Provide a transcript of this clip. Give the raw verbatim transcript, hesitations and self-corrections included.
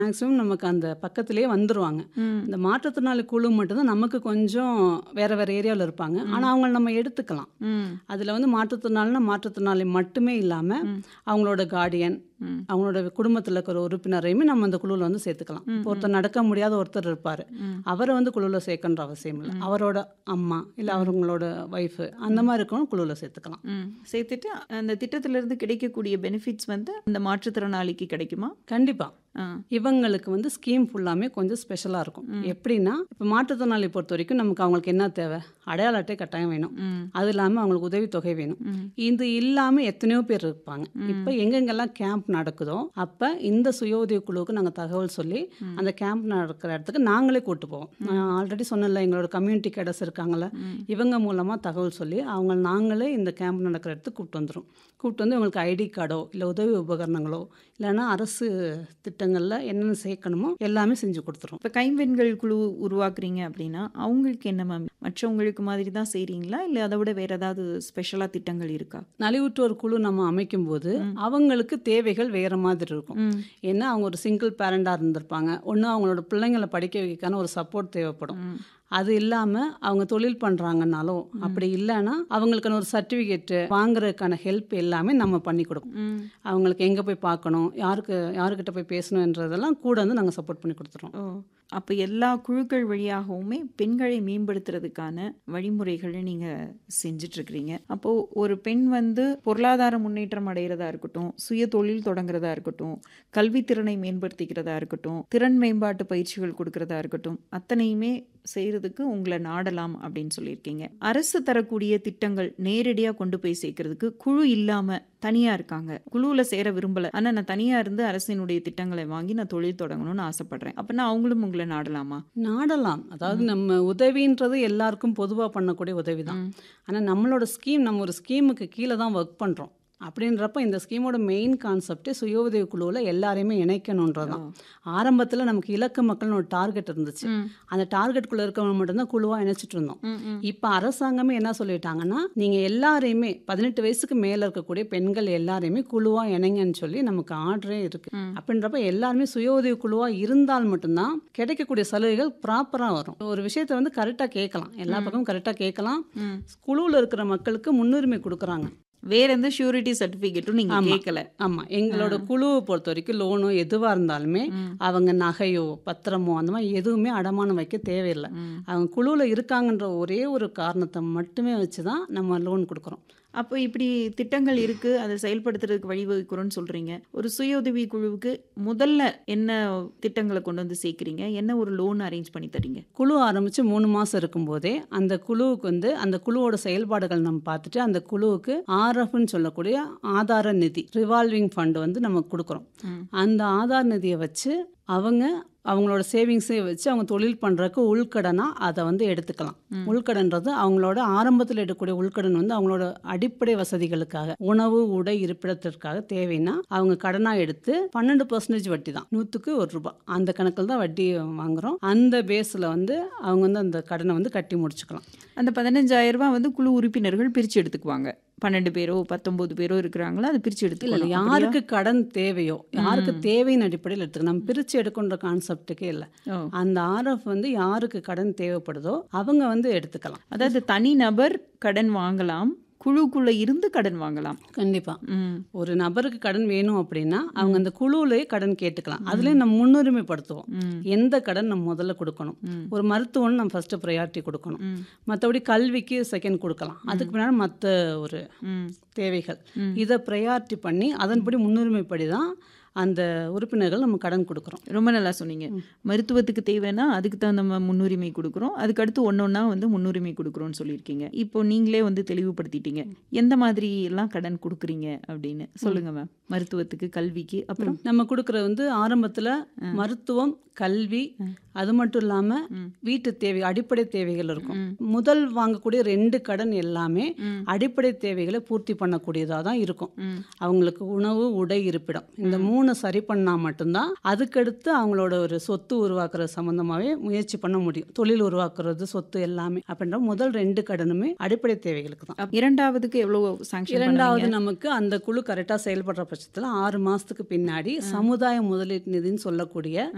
Maximum நமக்கு அந்த பக்கத்திலேயே வந்துருவாங்க. ம். இந்த மாற்றுத்திறனாளி குழு மட்டும்தான் நமக்கு கொஞ்சம் வேற வேற ஏரியாவில் இருப்பாங்க. ஆனால் அவங்கள நம்ம எடுத்துக்கலாம். ம். அதில் வந்து மாற்றுத்திறனாளினா மாற்றுத்திறனாளி மட்டுமே இல்லாமல் அவங்களோட கார்டியன், ம். அவங்களோட குடும்பத்தில் இருக்கிற உறுப்பினரையுமே நம்ம அந்த குழுவில் வந்து சேர்த்துக்கலாம். இப்போ ஒருத்தர் நடக்க முடியாத ஒருத்தர் இருப்பார், அவரை வந்து குழுவில் சேர்க்கன்ற அவசியம் இல்லை. அவரோட அம்மா இல்லை அவங்களோட ஒய்ஃபு அந்த மாதிரி இருக்கவங்க குழுவில் சேர்த்துக்கலாம். ம். சேர்த்துட்டு அந்த திட்டத்திலிருந்து கிடைக்கக்கூடிய பெனிஃபிட்ஸ் வந்து அந்த மாற்றுத்திறனாளிக்கு கிடைக்குமா? கண்டிப்பாக ஆ. இவங்களுக்கு வந்து ஸ்கீம் ஃபுல்லாமே கொஞ்சம் ஸ்பெஷலாக இருக்கும். எப்படின்னா, இப்போ மாற்றுத்திறனாளி பொறுத்த வரைக்கும் நமக்கு அவங்களுக்கு என்ன தேவை? அடையாள அட்டை கட்டாயம் வேணும். ம். அது இல்லாமல் அவங்களுக்கு உதவித்தொகை வேணும். இது இல்லாமல் எத்தனையோ பேர் இருப்பாங்க. இப்போ எங்கெங்கெல்லாம் கேம்ப் நடக்குதோ அப்போ இந்த சுய உதவி குழுவுக்கு நாங்கள் தகவல் சொல்லி அந்த கேம்ப் நடக்கிற இடத்துக்கு நாங்களே கூட்டு போவோம். நான் ஆல்ரெடி சொன்னல, எங்களோட கம்யூனிட்டி கேடர்ஸ் இருக்காங்கல்ல, இவங்க மூலமாக தகவல் சொல்லி அவங்க நாங்களே இந்த கேம்ப் நடக்கிற இடத்துக்கு கூப்பிட்டு வந்துடும். கூப்பிட்டு வந்து உங்களுக்கு ஐடி கார்டோ இல்லை உதவி உபகரணங்களோ இல்லைன்னா அரசு திட்டங்களில் என்னென்ன சேர்க்கணுமோ எல்லாமே செஞ்சு கொடுத்துரும். இப்போ கைம்பெண்கள் குழு உருவாக்குறீங்க அப்படின்னா அவங்களுக்கு என்ன மேம், மற்றவங்களுக்கு மாதிரி தான் செய்கிறீங்களா இல்லை அதை விட வேற ஏதாவது ஸ்பெஷலாக திட்டங்கள் இருக்கா? நலிவுற்றோர் குழு நம்ம அமைக்கும் போது அவங்களுக்கு தேவைகள் வேற மாதிரி இருக்கும். ஏன்னா அவங்க ஒரு சிங்கிள் பேரண்டாக இருந்திருப்பாங்க. ஒன்று அவங்களோட பிள்ளைங்களை படிக்க வைக்கான ஒரு சப்போர்ட் தேவைப்படும். அது இல்லாமல் அவங்க தொழில் பண்ணுறாங்கன்னாலோ அப்படி இல்லைன்னா அவங்களுக்கான ஒரு சர்டிஃபிகேட்டு வாங்குறதுக்கான ஹெல்ப் எல்லாமே நம்ம பண்ணி கொடுப்போம். அவங்களுக்கு எங்கே போய் பார்க்கணும், யாருக்கு யாருக்கிட்ட போய் பேசணுன்றதெல்லாம் கூட வந்து நாங்கள் சப்போர்ட் பண்ணி கொடுத்துருவோம். ஓ, அப்போ எல்லா குழுக்கள் வழியாகவுமே பெண்களை மேம்படுத்துறதுக்கான வழிமுறைகளை நீங்கள் செஞ்சிட்ருக்கிறீங்க. அப்போது ஒரு பெண் வந்து பொருளாதார முன்னேற்றம் அடைகிறதா இருக்கட்டும், சுய தொழில் தொடங்குறதா இருக்கட்டும், கல்வித்திறனை மேம்படுத்திக்கிறதா இருக்கட்டும், திறன் மேம்பாட்டு பயிற்சிகள் கொடுக்கறதா இருக்கட்டும், அத்தனையுமே செய்கிறதுக்கு உங்களை நாடலாம் அப்படின்னு சொல்லியிருக்கீங்க. அரசு தரக்கூடிய திட்டங்கள் நேரடியாக கொண்டு போய் சேர்க்கறதுக்கு குழு இல்லாமல் தனியாக இருக்காங்க, குழுவில் சேர விரும்பலை, ஆனால் நான் தனியாக இருந்து அரசினுடைய திட்டங்களை வாங்கி நான் தொழில் தொடங்கணும்னு ஆசைப்படுறேன் அப்படின்னா அவங்களும் உங்களை நாடலாமா? நாடலாம். அதாவது நம்ம உதவின்றது எல்லாருக்கும் பொதுவாக பண்ணக்கூடிய உதவி தான். ஆனால் நம்மளோட ஸ்கீம், நம்ம ஒரு ஸ்கீமுக்கு கீழே தான் ஒர்க் பண்ணுறோம். அப்படின்றப்ப இந்த ஸ்கீமோட மெயின் கான்செப்டே சுய உதவி குழுவில் எல்லாரையுமே இணைக்கணுன்றது தான். ஆரம்பத்தில் நமக்கு இலக்கு மக்கள்னு ஒரு டார்கெட் இருந்துச்சு. அந்த டார்கெட்டுக்குள்ளே இருக்கவங்க மட்டும்தான் குழுவாக இணைச்சிட்டு இருந்தோம். இப்போ அரசாங்கமே என்ன சொல்லிட்டாங்கன்னா, நீங்கள் எல்லாரையுமே பதினெட்டு வயசுக்கு மேலே இருக்கக்கூடிய பெண்கள் எல்லாரையுமே குழுவாக இணைங்கன்னு சொல்லி நமக்கு ஆர்டரே இருக்குது. அப்படின்றப்ப எல்லாருமே சுய உதவி குழுவாக இருந்தால் மட்டும்தான் கிடைக்கக்கூடிய சலுகைகள் ப்ராப்பராக வரும். ஒரு விஷயத்தை வந்து கரெக்டாக கேட்கலாம், எல்லா பக்கமும் கரெக்டாக கேட்கலாம். குழுவில் இருக்கிற மக்களுக்கு முன்னுரிமை கொடுக்குறாங்க. வேற எந்த ஷூரிட்டி சர்டிஃபிகேட்டும் நீங்கள் கேட்கல? ஆமாம், எங்களோட குழுவை பொறுத்த வரைக்கும் லோனோ எதுவாக இருந்தாலுமே அவங்க நகையோ பத்திரமோ அந்த மாதிரி எதுவுமே அடமானம் வைக்க தேவையில்லை. அவங்க குழுவில் இருக்காங்கன்ற ஒரே ஒரு காரணத்தை மட்டுமே வச்சு தான் நம்ம லோன் கொடுக்குறோம். அப்போ இப்படி திட்டங்கள் இருக்குது, அதை செயல்படுத்துறதுக்கு வழிவகுக்கிறோன்னு சொல்கிறீங்க. ஒரு சுய உதவி குழுவுக்கு முதல்ல என்ன திட்டங்களை கொண்டு வந்து சேர்க்குறீங்க, என்ன ஒரு லோன் அரேஞ்ச் பண்ணி தரீங்க? குழு ஆரம்பித்து மூணு மாதம் இருக்கும்போதே அந்த குழுவுக்கு வந்து அந்த குழுவோட செயல்பாடுகள் நம்ம பார்த்துட்டு அந்த குழுவுக்கு ஆர்எஃப்னு சொல்லக்கூடிய ஆதார நிதி ரிவால்விங் ஃபண்டு வந்து நம்ம கொடுக்குறோம். அந்த ஆதார நிதியை வச்சு அவங்க அவங்களோட சேவிங்ஸை வச்சு அவங்க தொழில் பண்ணுறதுக்கு உள்கடனாக அதை வந்து எடுத்துக்கலாம். உள்கடன்றது அவங்களோட ஆரம்பத்தில் எடுக்கக்கூடிய உள்கடன் வந்து அவங்களோட அடிப்படை வசதிகளுக்காக, உணவு உடை இருப்பிடத்திற்காக தேவைன்னா அவங்க கடனாக எடுத்து பன்னெண்டு பர்சன்டேஜ் வட்டி தான், நூற்றுக்கு ஒரு ரூபாய் அந்த கணக்கில் தான் வட்டி வாங்குகிறோம். அந்த பேஸில் வந்து அவங்க வந்து அந்த கடனை வந்து கட்டி முடிச்சுக்கலாம். அந்த பதினஞ்சாயிரம் ரூபாய் வந்து குழு உறுப்பினர்கள் பிரித்து எடுத்துக்குவாங்க. பன்னெண்டு பேரோ பத்தொன்பது பேரோ இருக்கிறாங்களோ அதை பிரித்து எடுத்துக்கலாம். யாருக்கு கடன் தேவையோ, யாருக்கு தேவையின் அடிப்படையில் எடுத்துக்கலாம். நம்ம பிரித்து எடுக்கின்ற கான்செப்டுக்கே இல்லை. அந்த ஆர்எஃப் வந்து யாருக்கு கடன் தேவைப்படுதோ அவங்க வந்து எடுத்துக்கலாம். அதாவது தனி நபர் கடன் வாங்கலாம், குழுக்குள்ள இருந்து கடன் வாங்கலாம். கண்டிப்பா ஒரு நபருக்கு கடன் வேணும் அப்படின்னா அவங்க அந்த குழுவிலேயே கடன் கேட்டுக்கலாம். அதுலேயும் நம்ம முன்னுரிமைப்படுத்துவோம். எந்த கடன் நம்ம முதல்ல கொடுக்கணும், ஒரு மருத்துவம் நம்ம ஃபர்ஸ்ட் ப்ரையாரிட்டி கொடுக்கணும், மற்றபடி கல்விக்கு செகண்ட் கொடுக்கலாம், அதுக்கு பின்னாடி மற்ற ஒரு தேவைகள் இதை ப்ரையாரிட்டி பண்ணி அதன்படி முன்னுரிமைப்படி தான் அந்த உறுப்பினர்கள் நம்ம கடன் கொடுக்குறோம். ரொம்ப நல்லா சொன்னீங்க. மருத்துவத்துக்கு தேவைன்னா அதுக்கு தான் நம்ம முன்னுரிமை கொடுக்குறோம், அதுக்கடுத்து ஒன்று ஒன்றா வந்து முன்னுரிமை கொடுக்குறோன்னு சொல்லியிருக்கீங்க. இப்போ நீங்களே வந்து தெளிவுபடுத்திட்டீங்க எந்த மாதிரி எல்லாம் கடன் கொடுக்குறீங்க அப்படின்னு. சொல்லுங்க மேம். மருத்துவத்துக்கு, கல்விக்கு, அப்புறம் நம்ம கொடுக்குறது வந்து ஆரம்பத்தில் மருத்துவம், கல்வி, அது மட்டும் இல்லாமல் வீட்டு தேவை, அடிப்படை தேவைகள் இருக்கும். முதல் வாங்கக்கூடிய ரெண்டு கடன் எல்லாமே அடிப்படை தேவைகளை பூர்த்தி பண்ணக்கூடியதாக தான் இருக்கும். அவங்களுக்கு உணவு, உடை, இருப்பிடம், இந்த மூணு சரி பண்ணால் மட்டும்தான் அதுக்கடுத்து அவங்களோட ஒரு சொத்து உருவாக்குறது சம்மந்தமாகவே முயற்சி பண்ண முடியும். தொழில் உருவாக்குறது, சொத்து எல்லாமே அப்படின்ற முதல் ரெண்டு கடனுமே அடிப்படை தேவைகளுக்கு தான். இரண்டாவதுக்கு எவ்வளோ சாங்ஷன்? இரண்டாவது நமக்கு அந்த குழு கரெக்டாக செயல்படுற பட்சத்தில் ஆறு மாதத்துக்கு பின்னாடி சமுதாய முதலீட்டு நிதின்னு சொல்லக்கூடிய